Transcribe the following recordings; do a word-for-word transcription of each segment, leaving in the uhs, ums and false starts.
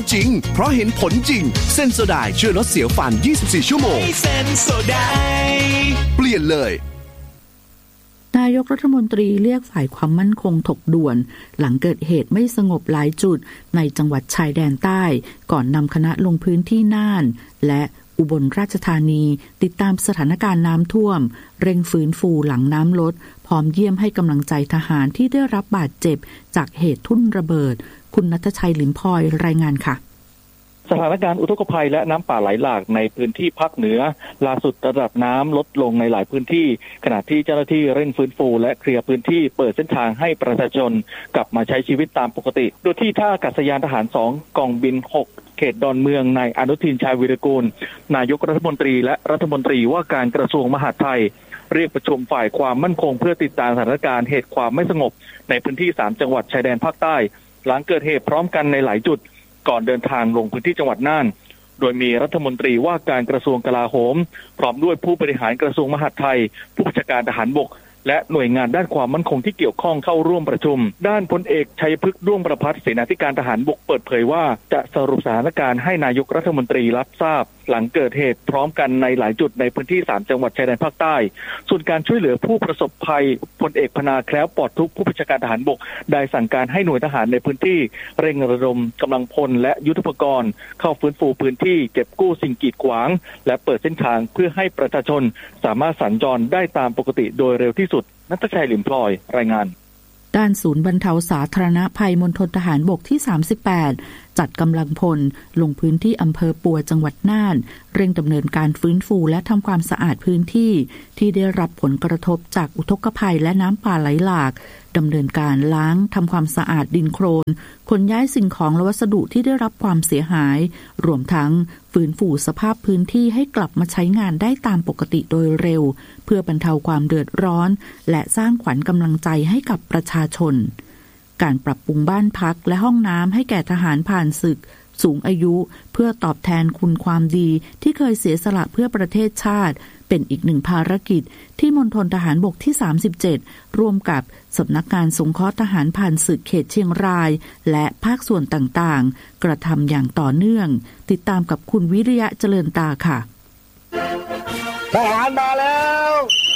จริงเพราะเห็นผลจริงเซนโซไดช่วยลดเสียวฟันยี่สิบสี่ชั่วโมงเซนโซไดเปลี่ยนเลยนายกรัฐมนตรีเรียกฝ่ายความมั่นคงถกด่วนหลังเกิดเหตุไม่สงบหลายจุดในจังหวัดชายแดนใต้ก่อนนำคณะลงพื้นที่น่านและอุบลราชธานีติดตามสถานการณ์น้ำท่วมเร่งฟื้นฟูหลังน้ำลดพร้อมเยี่ยมให้กำลังใจทหารที่ได้รับบาดเจ็บจากเหตุทุ่นระเบิดคุณณัฐชัย หลิมพลอยรายงานค่ะสถานการณ์อุทกภัยและน้ำป่าไหลหลากในพื้นที่ภาคเหนือล่าสุดระดับน้ำลดลงในหลายพื้นที่ขณะที่เจ้าหน้าที่เร่งฟื้นฟูและเคลียร์พื้นที่เปิดเส้นทางให้ประชาชนกลับมาใช้ชีวิตตามปกติโดยที่ท่าอากาศยานทหารสองกองบินหกเขตดอนเมืองนายอนุทินชาญวีรกูลนายกรัฐมนตรีและรัฐมนตรีว่าการกระทรวงมหาดไทยเรียกประชุมฝ่ายความมั่นคงเพื่อติดตามสถานการณ์เหตุความไม่สงบในพื้นที่สามจังหวัดชายแดนภาคใต้หลังเกิดเหตุพร้อมกันในหลายจุดก่อนเดินทางลงพื้นที่จังหวัดน่านโดยมีรัฐมนตรีว่าการกระทรวงกลาโหมพร้อมด้วยผู้บริหารกระทรวงมหาดไทยผู้บัญชาการทหารบกและหน่วยงานด้านความมั่นคงที่เกี่ยวข้องเข้าร่วมประชุมด้านพลเอกชัยพฤกษ์ด้วงประภัสเสนาธิการทหารบกเปิดเผยว่าจะสรุปสถานการณ์ให้นายกรัฐมนตรีรับทราบหลังเกิดเหตุพร้อมกันในหลายจุดในพื้นที่สามจังหวัดชายแดนภาคใต้ส่วนการช่วยเหลือผู้ประสบภัยพลเอกพนาแคล้วปลอดทุกข์ผู้บัญชาการทหารบกได้สั่งการให้หน่วยทหารในพื้นที่เร่งระดมกำลังพลและยุทโธปกรณ์เข้าฟื้นฟูพื้นที่เก็บกู้สิ่งกีดขวางและเปิดเส้นทางเพื่อให้ประชาชนสามารถสัญจรได้ตามปกติโดยเร็วที่สุดณัฐชัย หลิมพลอยรายงานด้านศูนย์บรรเทาสาธารณภัยมณฑลทหารบกที่สามสิบแปดจัดกำลังพลลงพื้นที่อำเภอปัวจังหวัดน่านเร่งดำเนินการฟื้นฟูและทำความสะอาดพื้นที่ที่ได้รับผลกระทบจากอุทกภัยและน้ำป่าไหลหลากดำเนินการล้างทำความสะอาดดินโคลนขนย้ายสิ่งของและวัสดุที่ได้รับความเสียหายรวมทั้งฟื้นฟูสภาพพื้นที่ให้กลับมาใช้งานได้ตามปกติโดยเร็วเพื่อบรรเทาความเดือดร้อนและสร้างขวัญกำลังใจให้กับประชาชนการปรับปรุงบ้านพักและห้องน้ำให้แก่ทหารผ่านศึกสูงอายุเพื่อตอบแทนคุณความดีที่เคยเสียสละเพื่อประเทศชาติเป็นอีกหนึ่งภารกิจที่มณฑลทหารบกที่สามสิบเจ็ดร่วมกับสำนักงานสงเคราะห์ทหารผ่านศึกเขตเชียงรายและภาคส่วนต่างๆกระทำอย่างต่อเนื่องติดตามกับคุณวิริยะเจริญตาค่ะทหารมาแล้ว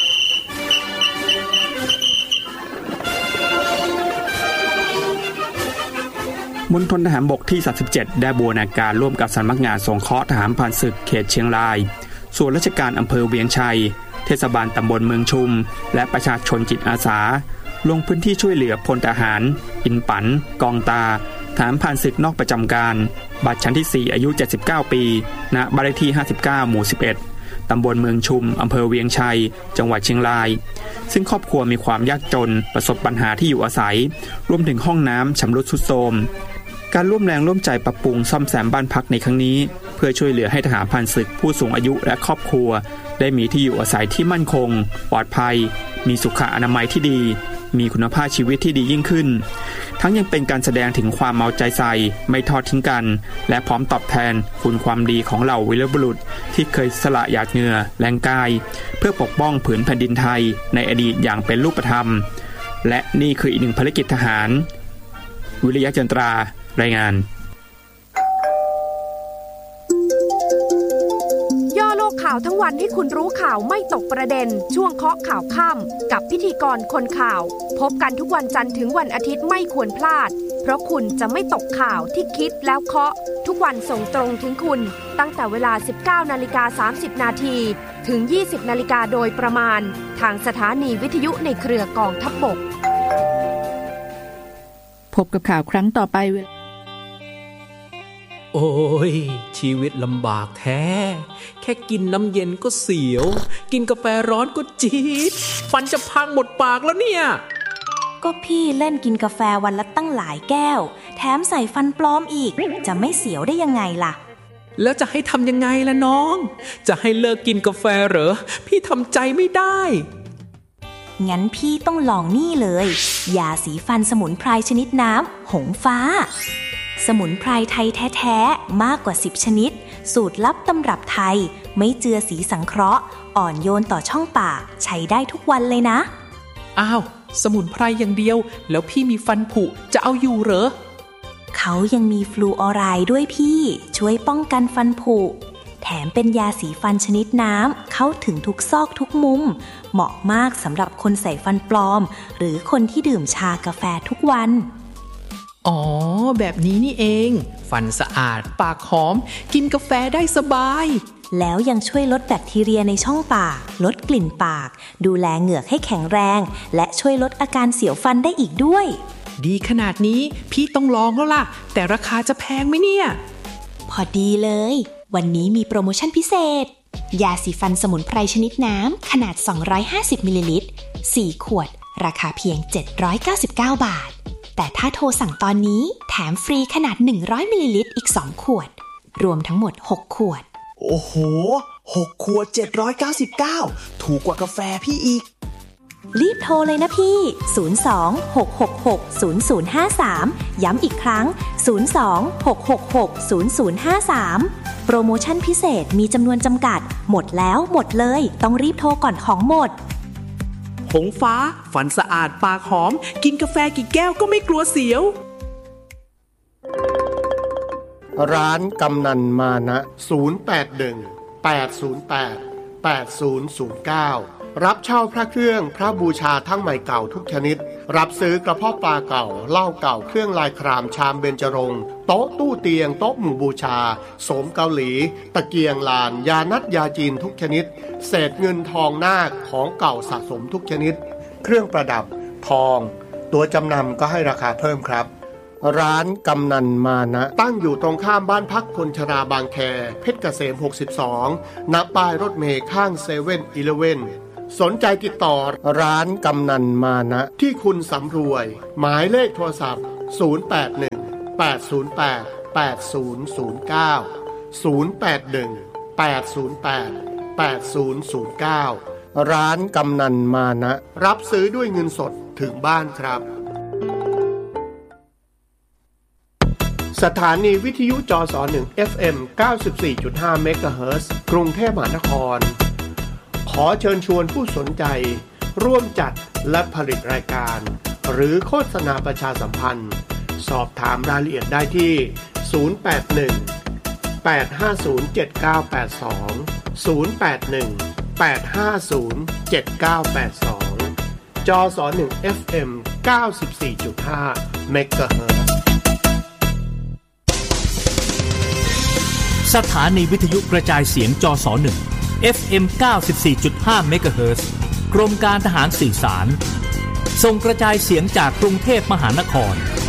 มณฑลทหารบกที่สามสิบเจ็ดได้บูรณาการร่วมกับสำนักงานสงเคราะห์ทหารผ่านศึกเขตเชียงรายส่วนราชการอำเภอเวียงชัยเทศบาลตำบลเมืองชุมและประชาชนจิตอาสาลงพื้นที่ช่วยเหลือพลทหารอินปันกองตาทหารผ่านศึกนอกประจำการบัตรชั้นที่สี่อายุเจ็ดสิบเก้าปีณบ้านเลขที่ห้าสิบเก้าหมู่สิบเอ็ดตำบลเมืองชุมอำเภอเวียงชัยจังหวัดเชียงรายซึ่งครอบครัวมีความยากจนประสบปัญหาที่อยู่อาศัยรวมถึงห้องน้ำชำรุดทรุดโทรมการร่วมแรงร่วมใจปรับปรุงซ่อมแซมบ้านพักในครั้งนี้เพื่อช่วยเหลือให้ทหารผ่านศึกผู้สูงอายุและครอบครัวได้มีที่อยู่อาศัยที่มั่นคงปลอดภัยมีสุขอนามัยที่ดีมีคุณภาพชีวิตที่ดียิ่งขึ้นทั้งยังเป็นการแสดงถึงความเอาใจใส่ไม่ทอดทิ้งกันและพร้อมตอบแทนคุณความดีของเหล่าวีรบุรุษที่เคยสละหยาดเหงื่อแรงกายเพื่อปกป้องผืนแผ่นดินไทยในอดีตอย่างเป็นรูปธรรมและนี่คืออีกหนึ่งภารกิจทหารวิริยะจันทรารายงานย่อโลกข่าวทั้งวันให้คุณรู้ข่าวไม่ตกประเด็นช่วงเคาะข่าวค่ำกับพิธีกรคนข่าวพบกันทุกวันจันทร์ถึงวันอาทิตย์ไม่ควรพลาดเพราะคุณจะไม่ตกข่าวที่คิดแล้วเคาะทุกวันส่งตรงถึงคุณตั้งแต่เวลา สิบเก้านาฬิกาสามสิบนาทีถึง ยี่สิบนาฬิกาโดยประมาณทางสถานีวิทยุในเครือกองทัพบกพบกับข่าวครั้งต่อไปโอ้ยชีวิตลำบากแท้แค่กินน้ำเย็นก็เสียวกินกาแฟร้อนก็จี๊ดฟันจะพังหมดปากแล้วเนี่ยก็พี่เล่นกินกาแฟวันละตั้งหลายแก้วแถมใส่ฟันปลอมอีกจะไม่เสียวได้ยังไงล่ะแล้วจะให้ทำยังไงล่ะน้องจะให้เลิกกินกาแฟเหรอพี่ทำใจไม่ได้งั้นพี่ต้องลองนี่เลยยาสีฟันสมุนไพรชนิดน้ำหงฟ้าสมุนไพรไทยแท้ๆมากกว่าสิบชนิดสูตรลับตำรับไทยไม่เจือสีสังเคราะห์อ่อนโยนต่อช่องปากใช้ได้ทุกวันเลยนะอ้าวสมุนไพรอย่างเดียวแล้วพี่มีฟันผุจะเอาอยู่เหรอคเขายังมีฟลูออไรด์ด้วยพี่ช่วยป้องกันฟันผุแถมเป็นยาสีฟันชนิดน้ำเข้าถึงทุกซอกทุกมุมเหมาะมากสำหรับคนใส่ฟันปลอมหรือคนที่ดื่มชากาแฟทุกวันอ๋อแบบนี้นี่เองฟันสะอาดปากหอมกินกาแฟได้สบายแล้วยังช่วยลดแบคทีเรียในช่องปากลดกลิ่นปากดูแลเหงือกให้แข็งแรงและช่วยลดอาการเสียวฟันได้อีกด้วยดีขนาดนี้พี่ต้องลองแล้วล่ะแต่ราคาจะแพงไหมเนี่ยพอดีเลยวันนี้มีโปรโมชั่นพิเศษยาสีฟันสมุนไพรชนิดน้ำขนาดสองร้อยห้าสิบมิลลิลิตรสี่ขวดราคาเพียงเจ็ดร้อยเก้าสิบเก้าบาทแต่ถ้าโทรสั่งตอนนี้แถมฟรีขนาดหนึ่งร้อยมิลลิลิตรอีกสองขวดรวมทั้งหมดหกขวดโอ้โหหกขวดเจ็ดร้อยเก้าสิบเก้าถูกกว่ากาแฟพี่อีกรีบโทรเลยนะพี่ศูนย์ สอง หก หก หก ศูนย์ ศูนย์ ห้า สามย้ำอีกครั้งศูนย์ สอง หก หก หก ศูนย์ ศูนย์ ห้า สามโปรโมชั่นพิเศษมีจำนวนจำกัดหมดแล้วหมดเลยต้องรีบโทรก่อนของหมดหงฟ้าฟันสะอาดปากหอมกินกาแฟกี่แก้วก็ไม่กลัวเสียวร้านกำนันมานะศูนย์ แปด หนึ่ง แปด ศูนย์ แปด แปด ศูนย์ ศูนย์ เก้ารับเช่าพระเครื่องพระบูชาทั้งใหม่เก่าทุกชนิดรับซื้อกระเพาะปลาเก่าเหล้าเก่าเครื่องลายครามชามเบญจรงค์โต๊ะตู้เตียงโต๊ะหมู่บูชาโสมเกาหลีตะเกียงลานยานัดยาจีนทุกชนิดเศษเงินทองนาคของเก่าสะสมทุกชนิดเครื่องประดับทองตัวจำนำก็ให้ราคาเพิ่มครับร้านกำนันมานะตั้งอยู่ตรงข้ามบ้านพักคนชราบางแคเพชรเกษมหกสิบสองณป้ายรถเมล์ข้างเซเว่นอีเลฟเว่นสนใจติดต่อร้านกำนันมานะที่คุณสำรวยหมายเลขโทรศัพท์ศูนย์ แปด หนึ่ง แปด ศูนย์ แปด แปด ศูนย์ ศูนย์ เก้า ศูนย์ แปด หนึ่ง แปด ศูนย์ แปด แปด ศูนย์ ศูนย์ เก้าร้านกำนันมานะรับซื้อด้วยเงินสดถึงบ้านครับสถานีวิทยุจสหนึ่ง เอฟ เอ็ม เก้าสิบสี่จุดห้า เมกะเฮิรตซ์กรุงเทพมหานครขอเชิญชวนผู้สนใจร่วมจัดและผลิตรายการหรือโฆษณาประชาสัมพันธ์สอบถามรายละเอียดได้ที่ศูนย์ แปด หนึ่ง แปด ห้า ศูนย์ เจ็ด เก้า แปด สอง ศูนย์ แปด หนึ่ง แปด ห้า ศูนย์ เจ็ด เก้า แปด สองจสหนึ่ง เอฟ เอ็ม เก้าสิบสี่จุดห้า เมกะเฮิรตซ์สถานีวิทยุกระจายเสียงจสหนึ่ง เอฟ เอ็ม เก้าสิบสี่จุดห้า เมกะเฮิรตซ์กรมการทหารสื่อสารส่งกระจายเสียงจากกรุงเทพมหานคร